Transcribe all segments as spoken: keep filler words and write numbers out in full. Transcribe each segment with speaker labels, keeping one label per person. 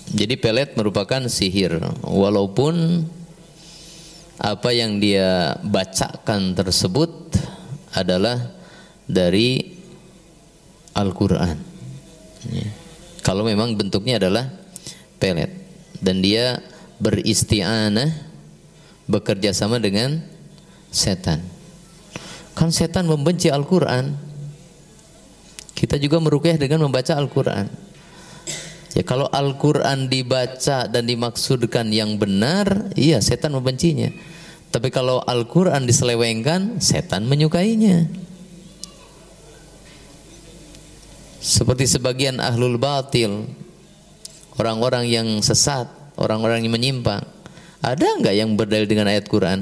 Speaker 1: Jadi pelet merupakan sihir, walaupun apa yang dia bacakan tersebut adalah dari Al-Quran. Ya. Kalau memang bentuknya adalah pelet dan dia beristi'anah, bekerja sama dengan setan. Kan setan membenci Al-Quran. Kita juga meruqyah dengan membaca Al-Quran. Ya, kalau Al-Quran dibaca dan dimaksudkan yang benar, iya setan membencinya. Tapi kalau Al-Quran diselewengkan, setan menyukainya. Seperti sebagian ahlul batil, orang-orang yang sesat, orang-orang yang menyimpang. Ada enggak yang berdalil dengan ayat Quran?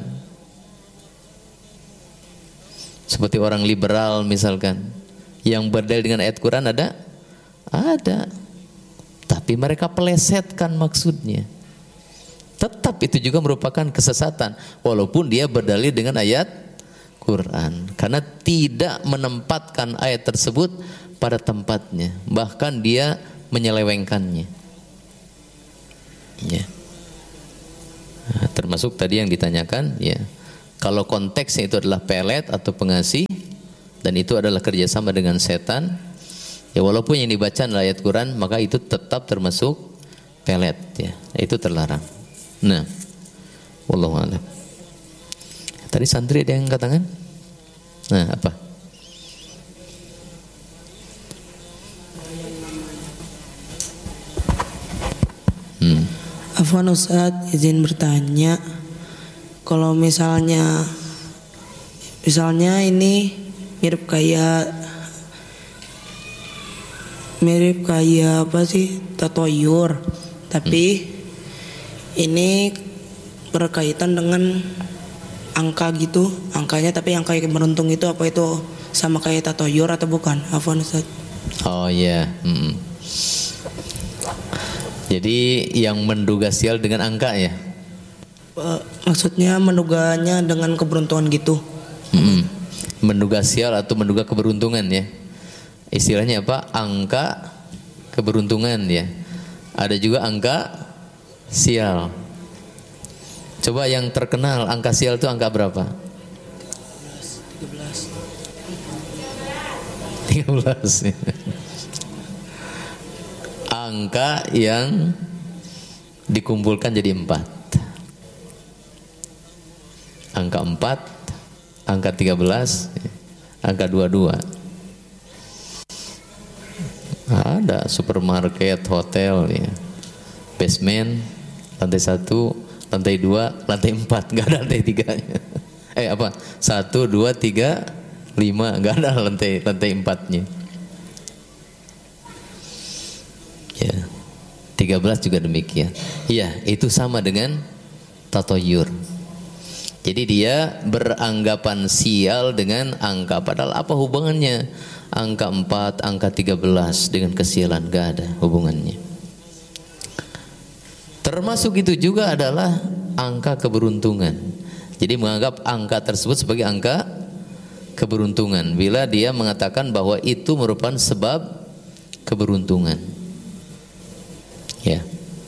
Speaker 1: Seperti orang liberal misalkan, yang berdalil dengan ayat Quran ada? Ada. Tapi mereka pelesetkan maksudnya. Tetap itu juga merupakan kesesatan, walaupun dia berdalil dengan ayat Quran, karena tidak menempatkan ayat tersebut pada tempatnya, bahkan dia menyelewengkannya. Ya. Nah, termasuk tadi yang ditanyakan, ya, kalau konteksnya itu adalah pelet atau pengasih dan itu adalah kerjasama dengan setan, ya walaupun yang dibaca adalah ayat Quran, maka itu tetap termasuk pelet, ya, itu terlarang. Nah, wallahu a'lam. Tadi santri ada yang angkat tangan? Nah, apa? Hmm.
Speaker 2: Afwan Ustaz, izin bertanya, kalau misalnya misalnya ini mirip kayak mirip kayak apa sih, tatoyur, tapi hmm. ini berkaitan dengan angka gitu, angkanya, tapi angka yang beruntung itu apa itu sama kayak tatoyur atau bukan? Afwan Ustaz.
Speaker 1: Oh iya. Yeah. Hmm. Jadi yang menduga sial dengan angka ya?
Speaker 2: Uh, maksudnya menduganya dengan keberuntungan gitu.
Speaker 1: Hmm. Menduga sial atau menduga keberuntungan ya? Istilahnya apa? Angka keberuntungan ya. Ada juga angka sial. Coba yang terkenal angka sial itu angka berapa?
Speaker 2: tiga belas.
Speaker 1: tiga belas. Angka yang dikumpulkan jadi empat. Angka empat, angka tiga belas, angka dua puluh dua. Ada supermarket, hotel ya. Basement, lantai satu, lantai dua, lantai empat, nggak ada lantai tiga. Eh apa? Satu, dua, tiga, lima, nggak ada lantai lantai empatnya. Ya, tiga belas juga demikian. Iya, itu sama dengan tatoyur. Jadi dia beranggapan sial dengan angka, padahal apa hubungannya angka empat, angka tiga belas dengan kesialan? Nggak ada hubungannya. Termasuk itu juga adalah angka keberuntungan. Jadi menganggap angka tersebut sebagai angka keberuntungan bila dia mengatakan bahwa itu merupakan sebab keberuntungan. Ya.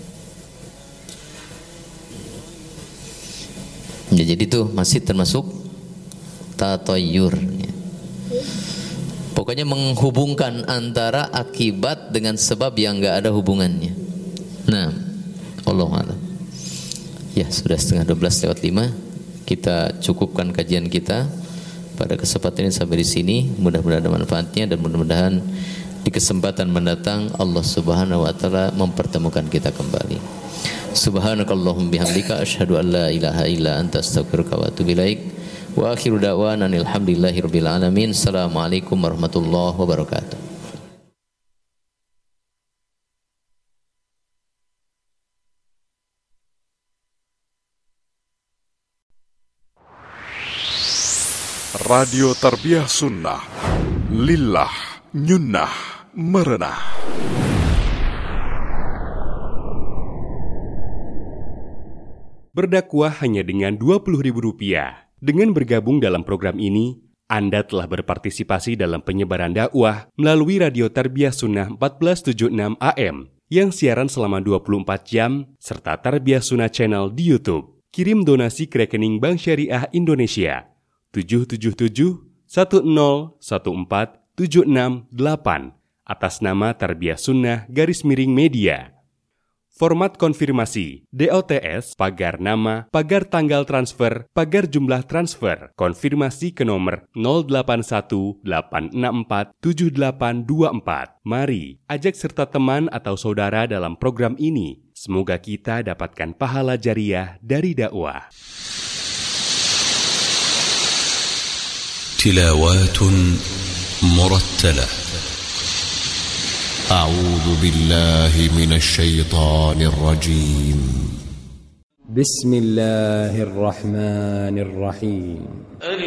Speaker 1: Ya, jadi itu masih termasuk tatoyur. Ya. Pokoknya menghubungkan antara akibat dengan sebab yang enggak ada hubungannya. Nah, Allahu a'lam. Ya, sudah setengah dua belas lewat lima. Kita cukupkan kajian kita pada kesempatan ini sampai di sini. Mudah-mudahan ada manfaatnya dan mudah-mudahan di kesempatan mendatang Allah Subhanahu wa taala mempertemukan kita kembali. Subhanakallahumma bihamdika asyhadu an la ilaha illa anta astaghfiruka wa atubu ilaik. Wa akhiru da'wana alhamdulillahirabbil alamin. Assalamualaikum warahmatullahi wabarakatuh.
Speaker 3: Radio Tarbiyah Sunnah Lillah Nyunnah Merenah.
Speaker 4: Berdakwah hanya dengan dua puluh ribu rupiah. Dengan bergabung dalam program ini, Anda telah berpartisipasi dalam penyebaran dakwah melalui Radio Tarbiyah Sunnah empat belas tujuh puluh enam A M yang siaran selama dua puluh empat jam, serta Tarbiyah Sunnah Channel di YouTube. Kirim donasi ke rekening Bank Syariah Indonesia tujuh tujuh tujuh satu nol satu empat tujuh enam delapan atas nama Tarbiyah Sunnah garis miring media. Format konfirmasi, D O T S, pagar nama, pagar tanggal transfer, pagar jumlah transfer, konfirmasi ke nomor nol delapan satu delapan enam empat tujuh delapan dua empat. Mari, ajak serta teman atau saudara dalam program ini. Semoga kita dapatkan pahala jariah dari dakwah.
Speaker 5: Tilawatun murattalah. أعوذ بالله من الشيطان الرجيم.
Speaker 6: بسم الله الرحمن الرحيم.